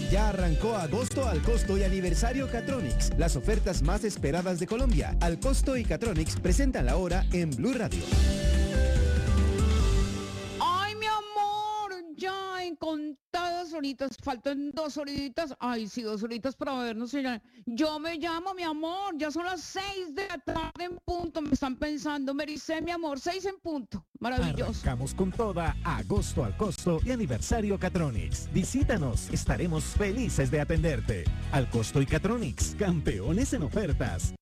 Ya arrancó agosto al costo y aniversario Catronics, las ofertas más esperadas de Colombia. Al costo y Catronics presentan la hora en Blue Radio. Ay, mi amor, ya en contadas horitas, faltan 2 horitas. Ay, sí, 2 horitas para vernos. Yo me llamo, mi amor, ya son las 6 de la tarde en punto. Me están pensando, Mericé, mi amor, 6 en punto. Maravilloso. Arrancamos con toda, agosto al costo y aniversario Catronics. Visítanos, estaremos felices de atenderte. Al costo y Catronics, campeones en ofertas.